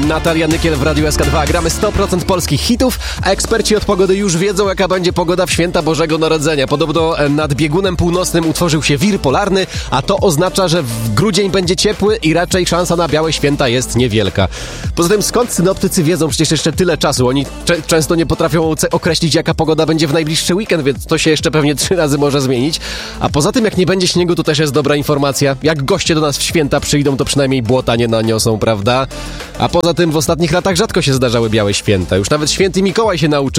Natalia Nykiel w Radiu SK2. Gramy 100% polskich hitów, a eksperci od pogody już wiedzą, jaka będzie pogoda w święta Bożego Narodzenia. Podobno nad biegunem północnym utworzył się wir polarny, a to oznacza, że w grudzień będzie ciepły i raczej szansa na białe święta jest niewielka. Poza tym skąd synoptycy wiedzą przecież jeszcze tyle czasu? Oni często nie potrafią określić, jaka pogoda będzie w najbliższy weekend, więc to się jeszcze pewnie 3 razy może zmienić. A poza tym, jak nie będzie śniegu, to też jest dobra informacja. Jak goście do nas w święta przyjdą, to przynajmniej błota nie naniosą, prawda? A poza tym w ostatnich latach rzadko się zdarzały białe święta. Już nawet święty Mikołaj się nauczył